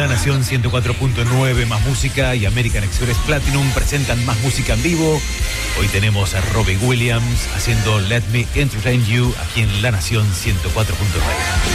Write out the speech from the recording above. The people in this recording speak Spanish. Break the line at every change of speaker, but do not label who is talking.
La Nación 104.9, Más Música y American Express Platinum presentan Más Música en vivo. Hoy tenemos a Robbie Williams haciendo Let Me Entertain You aquí en La Nación 104.9.